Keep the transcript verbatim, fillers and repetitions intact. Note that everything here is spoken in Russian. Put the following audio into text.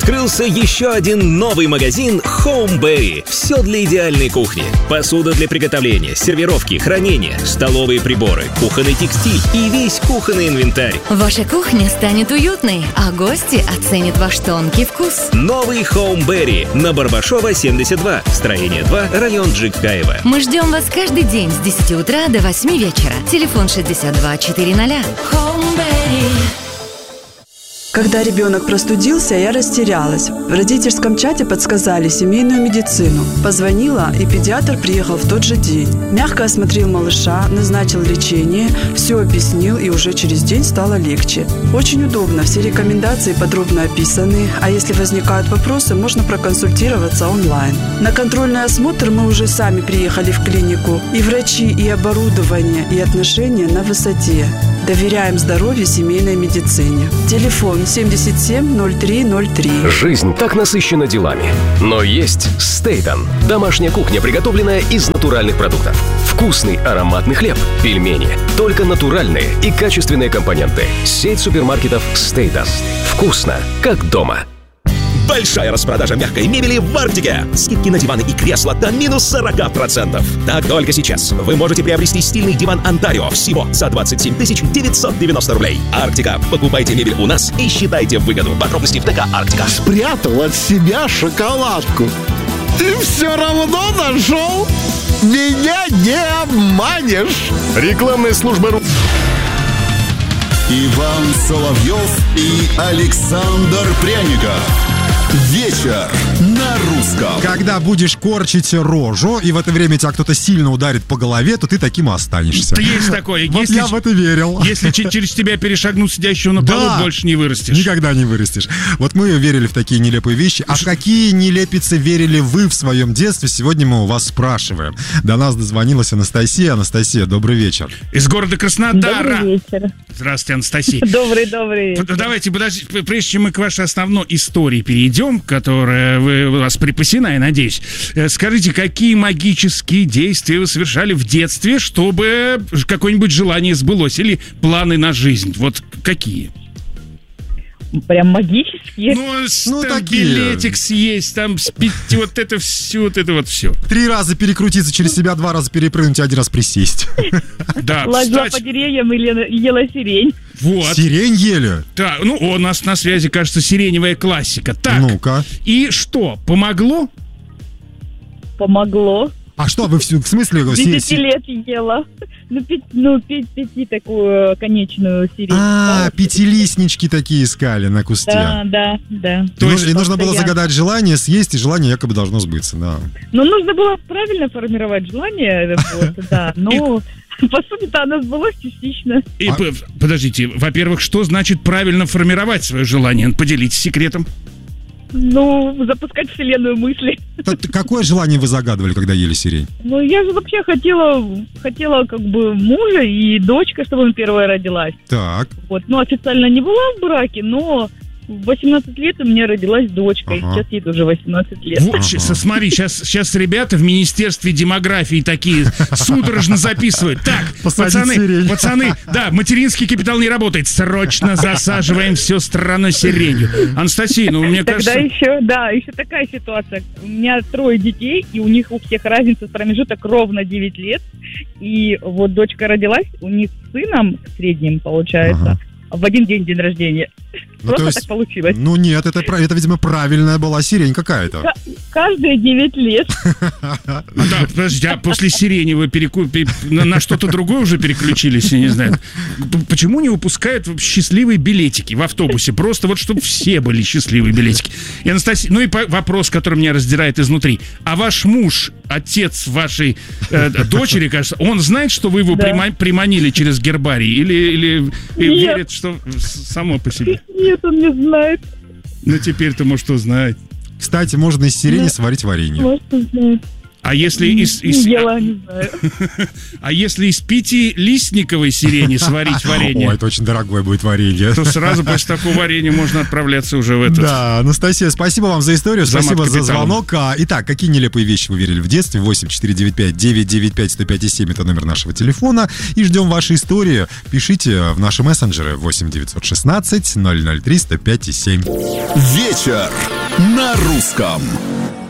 Открылся еще один новый магазин Homeberry. Все для идеальной кухни. Посуда для приготовления, сервировки, хранения, столовые приборы, кухонный текстиль и весь кухонный инвентарь. Ваша кухня станет уютной, а гости оценят ваш тонкий вкус. Новый Homeberry на Барбашова, семьдесят два, строение два, район Джигкаева. Мы ждем вас каждый день с десяти утра до восьми вечера. Телефон шестьдесят два четыреста. Homeberry. Когда ребенок простудился, я растерялась. В родительском чате подсказали семейную медицину. Позвонила, и педиатр приехал в тот же день. Мягко осмотрел малыша, назначил лечение, все объяснил, и уже через день стало легче. Очень удобно, все рекомендации подробно описаны, а если возникают вопросы, можно проконсультироваться онлайн. На контрольный осмотр мы уже сами приехали в клинику. И врачи, и оборудование, и отношения на высоте. Доверяем здоровью семейной медицине. Телефон семьдесят семь ноль три ноль три. Жизнь так насыщена делами. Но есть Стейтон. Домашняя кухня, приготовленная из натуральных продуктов. Вкусный ароматный хлеб, пельмени. Только натуральные и качественные компоненты. Сеть супермаркетов Стейтон. Вкусно, как дома. Большая распродажа мягкой мебели в Арктике. Скидки на диваны и кресла до минус сорок процентов. Так только сейчас вы можете приобрести стильный диван Онтарио всего за двадцать семь тысяч девятьсот девяносто рублей. Арктика. Покупайте мебель у нас и считайте выгоду. Подробности в ТК Арктика. Спрятал от себя шоколадку. И все равно нашел. Меня не обманешь. Рекламная служба... Иван Соловьев и Александр Пряников. Вечер на русском. Когда будешь корчить рожу, и в это время тебя кто-то сильно ударит по голове, то ты таким и останешься. Есть такое. Вот если, я в это верил. Если через тебя перешагнут сидящего на полу, да, больше не вырастешь. Никогда не вырастешь. Вот мы верили в такие нелепые вещи. А в какие нелепицы верили вы в своем детстве? Сегодня мы у вас спрашиваем. До нас дозвонилась Анастасия. Анастасия, добрый вечер. Из города Краснодара. Добрый вечер. Здравствуйте, Анастасия. Добрый, добрый. Давайте, подождите, прежде чем мы к вашей основной истории перейдем, которая вы, у вас припасена, я надеюсь, скажите, какие магические действия вы совершали в детстве, чтобы какое-нибудь желание сбылось, или планы на жизнь? Вот какие? Прям магические? Ну, ну там такие. Билетик съесть, там спить, вот это все, вот это вот все. Три раза перекрутиться через себя, два раза перепрыгнуть, один раз присесть. Да, лазила по деревьям и ела сирень. Вот. Сирень ели? Да, ну у нас на связи, кажется, сиреневая классика. Так, ну-ка. И что, помогло? Помогло. А что, вы все, в смысле? С десяти лет ела. Ну, пять, ну, пять, пяти такую конечную сирень. А, пятилистнички такие искали на кусте. Да, да, да. То есть и нужно было загадать желание, съесть, и желание якобы должно сбыться, да. Ну, нужно было правильно формировать желание, вот, да, но... По сути-то оно сбылось частично. И, а... Подождите, во-первых, что значит правильно формировать свое желание? Поделитесь секретом. Ну, запускать вселенную мысли. Какое желание вы загадывали, когда ели сирень? Ну, я же вообще хотела, хотела как бы мужа и дочка, чтобы он первая родилась. Так. Вот, ну, официально не была в браке, но... В восемнадцать лет у меня родилась дочка, ага. Сейчас ей тоже восемнадцать лет. Вот, ага. Смотри, сейчас, сейчас ребята в Министерстве демографии такие судорожно записывают. Так, посадить пацаны, сирень. пацаны, да, материнский капитал не работает. Срочно засаживаем всю страну сиренью. Анастасия, ну, мне Тогда кажется... Тогда еще, да, еще такая ситуация. У меня трое детей, и у них у всех разница промежуток ровно девять лет. И вот дочка родилась, у них с сыном средним, получается, ага. в один день день рождения. Ну, Просто есть, так получилось. Ну нет, это, это, видимо, правильная была сирень какая-то. К- каждые девять лет. Да, подожди, а после сирени вы переку... на, на что-то другое уже переключились, я не знаю. Почему не выпускают счастливые билетики в автобусе? Просто вот, чтобы все были счастливые билетики. И, Анастасия, ну и по- вопрос, который меня раздирает изнутри. А ваш муж, отец вашей э, дочери, кажется, он знает, что вы его да. прима- приманили через гербарий? Или, или верит, что само по себе? Нет, он не знает. Ну, теперь-то, может, узнает. Кстати, можно из сирени да. сварить варенье. Может, узнает. А если из... из... Не ела, не знаю. А если из пятилистниковой сирени сварить варенье? Ой, это очень дорогое будет варенье. То сразу после такого варенья можно отправляться уже в этот... Да, Анастасия, спасибо вам за историю, За спасибо за мат-капиталом. звонок. А, Итак, какие нелепые вещи вы верили в детстве? восемь четыре девять пять девять девять пять сто пять семь это номер нашего телефона. И ждем ваши истории. Пишите в наши мессенджеры восемь девятьсот шестнадцать ноль ноль три сто пять семь. Вечер на русском.